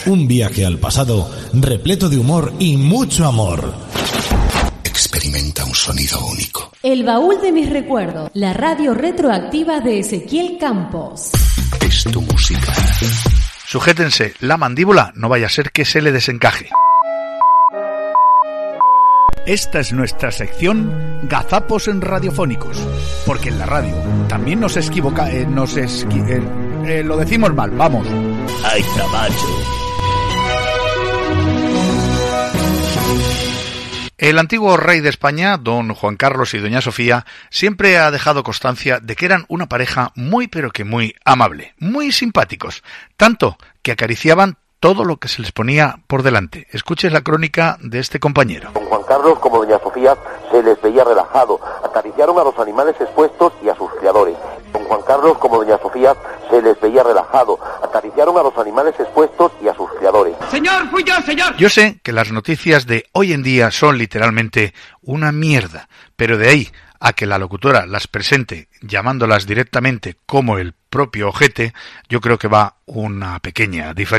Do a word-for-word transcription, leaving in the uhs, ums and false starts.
Un viaje al pasado repleto de humor y mucho amor. Experimenta un sonido único. El baúl de mis recuerdos, la radio retroactiva de Ezequiel Campos. Es tu música. Sujétense la mandíbula, no vaya a ser que se le desencaje. Esta es nuestra sección Gazapos en Radiofónicos, porque en la radio también nos equivoca, eh, nos esqui, eh, eh, lo decimos mal, vamos. ¡Ay, caballo! El antiguo rey de España, don Juan Carlos y doña Sofía, siempre ha dejado constancia de que eran una pareja muy pero que muy amable, muy simpáticos, tanto que acariciaban todo lo que se les ponía por delante. Escuches la crónica de este compañero. Don Juan Carlos como doña Sofía se les veía relajado, acariciaron a los animales expuestos y a sus criadores. Don Juan Carlos como doña Sofía se les veía relajado, acariciaron a los animales expuestos y a sus criadores. Señor, fui yo, señor. Yo sé que las noticias de hoy en día son literalmente una mierda, pero de ahí a que la locutora las presente llamándolas directamente como el propio ojete, yo creo que va una pequeña diferencia.